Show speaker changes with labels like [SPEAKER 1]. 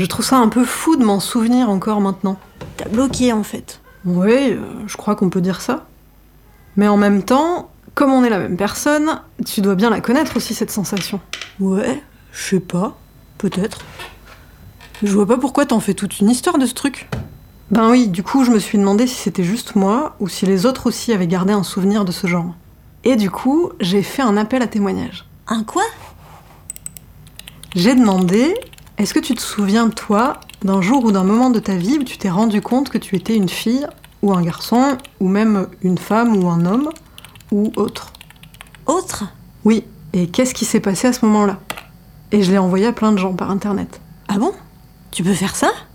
[SPEAKER 1] Je trouve ça un peu fou de m'en souvenir encore maintenant.
[SPEAKER 2] T'as bloqué en fait.
[SPEAKER 1] Oui, je crois qu'on peut dire ça. Mais en même temps, comme on est la même personne, tu dois bien la connaître aussi, cette sensation.
[SPEAKER 2] Ouais, je sais pas, peut-être. Je vois pas pourquoi t'en fais toute une histoire de ce truc.
[SPEAKER 1] Ben oui, du coup, je me suis demandé si c'était juste moi, ou si les autres aussi avaient gardé un souvenir de ce genre. Et du coup, j'ai fait un appel à témoignage.
[SPEAKER 2] Un quoi?
[SPEAKER 1] J'ai demandé, est-ce que tu te souviens, toi, d'un jour ou d'un moment de ta vie où tu t'es rendu compte que tu étais une fille, ou un garçon, ou même une femme ou un homme, ou autre?
[SPEAKER 2] Autre?
[SPEAKER 1] Oui, et qu'est-ce qui s'est passé à ce moment-là? Et je l'ai envoyé à plein de gens par internet.
[SPEAKER 2] Ah bon? Tu peux faire ça?